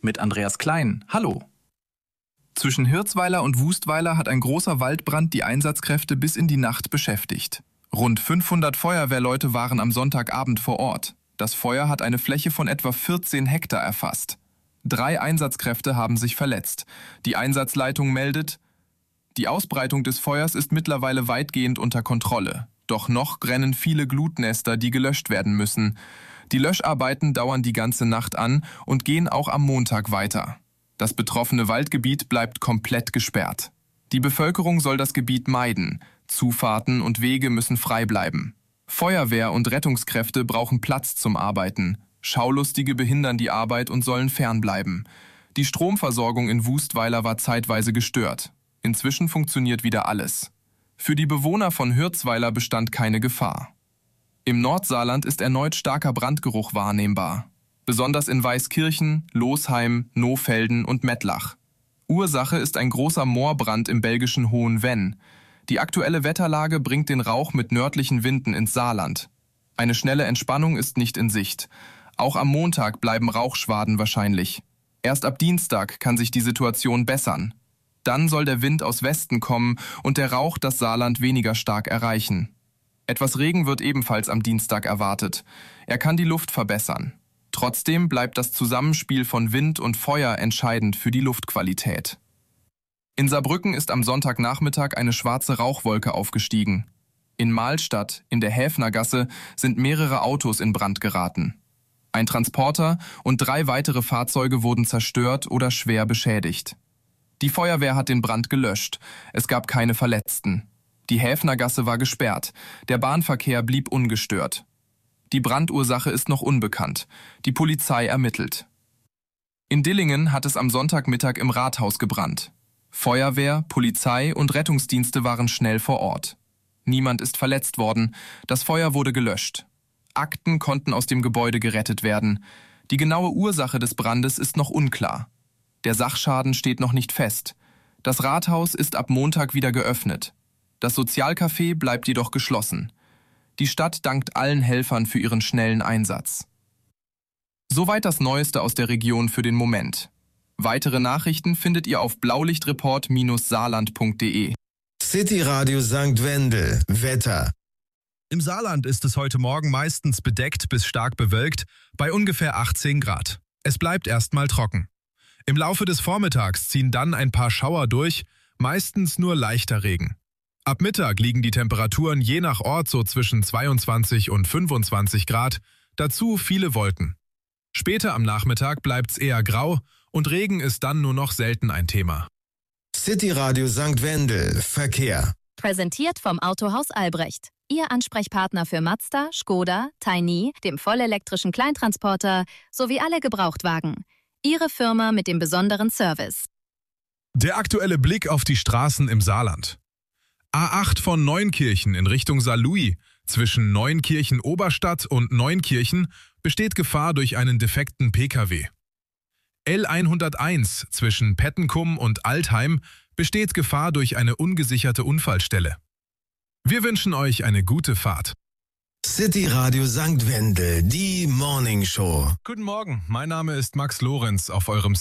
mit Andreas Klein. Hallo. Zwischen Hirzweiler und Wustweiler hat ein großer Waldbrand die Einsatzkräfte bis in die Nacht beschäftigt. Rund 500 Feuerwehrleute waren am Sonntagabend vor Ort. Das Feuer hat eine Fläche von etwa 14 Hektar erfasst. 3 Einsatzkräfte haben sich verletzt. Die Einsatzleitung meldet, die Ausbreitung des Feuers ist mittlerweile weitgehend unter Kontrolle. Doch noch brennen viele Glutnester, die gelöscht werden müssen. Die Löscharbeiten dauern die ganze Nacht an und gehen auch am Montag weiter. Das betroffene Waldgebiet bleibt komplett gesperrt. Die Bevölkerung soll das Gebiet meiden. Zufahrten und Wege müssen frei bleiben. Feuerwehr und Rettungskräfte brauchen Platz zum Arbeiten. Schaulustige behindern die Arbeit und sollen fernbleiben. Die Stromversorgung in Wustweiler war zeitweise gestört. Inzwischen funktioniert wieder alles. Für die Bewohner von Hirzweiler bestand keine Gefahr. Im Nordsaarland ist erneut starker Brandgeruch wahrnehmbar. Besonders in Weißkirchen, Losheim, Nohfelden und Mettlach. Ursache ist ein großer Moorbrand im belgischen Hohenvenn. Die aktuelle Wetterlage bringt den Rauch mit nördlichen Winden ins Saarland. Eine schnelle Entspannung ist nicht in Sicht. Auch am Montag bleiben Rauchschwaden wahrscheinlich. Erst ab Dienstag kann sich die Situation bessern. Dann soll der Wind aus Westen kommen und der Rauch das Saarland weniger stark erreichen. Etwas Regen wird ebenfalls am Dienstag erwartet. Er kann die Luft verbessern. Trotzdem bleibt das Zusammenspiel von Wind und Feuer entscheidend für die Luftqualität. In Saarbrücken ist am Sonntagnachmittag eine schwarze Rauchwolke aufgestiegen. In Mahlstadt, in der Häfnergasse, sind mehrere Autos in Brand geraten. Ein Transporter und 3 weitere Fahrzeuge wurden zerstört oder schwer beschädigt. Die Feuerwehr hat den Brand gelöscht. Es gab keine Verletzten. Die Häfnergasse war gesperrt. Der Bahnverkehr blieb ungestört. Die Brandursache ist noch unbekannt. Die Polizei ermittelt. In Dillingen hat es am Sonntagmittag im Rathaus gebrannt. Feuerwehr, Polizei und Rettungsdienste waren schnell vor Ort. Niemand ist verletzt worden. Das Feuer wurde gelöscht. Akten konnten aus dem Gebäude gerettet werden. Die genaue Ursache des Brandes ist noch unklar. Der Sachschaden steht noch nicht fest. Das Rathaus ist ab Montag wieder geöffnet. Das Sozialcafé bleibt jedoch geschlossen. Die Stadt dankt allen Helfern für ihren schnellen Einsatz. Soweit das Neueste aus der Region für den Moment. Weitere Nachrichten findet ihr auf blaulichtreport-saarland.de. City Radio St. Wendel. Wetter. Im Saarland ist es heute Morgen meistens bedeckt bis stark bewölkt, bei ungefähr 18 Grad. Es bleibt erstmal trocken. Im Laufe des Vormittags ziehen dann ein paar Schauer durch, meistens nur leichter Regen. Ab Mittag liegen die Temperaturen je nach Ort so zwischen 22 und 25 Grad, dazu viele Wolken. Später am Nachmittag bleibt's eher grau und Regen ist dann nur noch selten ein Thema. City Radio St. Wendel. Verkehr. Präsentiert vom Autohaus Albrecht. Ihr Ansprechpartner für Mazda, Škoda, Tiny, dem vollelektrischen Kleintransporter sowie alle Gebrauchtwagen. Ihre Firma mit dem besonderen Service. Der aktuelle Blick auf die Straßen im Saarland. A8 von Neunkirchen in Richtung Saarlouis. Zwischen Neunkirchen-Oberstadt und Neunkirchen besteht Gefahr durch einen defekten Pkw. L101 zwischen Pettenkum und Altheim besteht Gefahr durch eine ungesicherte Unfallstelle. Wir wünschen euch eine gute Fahrt. City Radio St. Wendel, die Morning Show. Guten Morgen, mein Name ist Max Lorenz auf eurem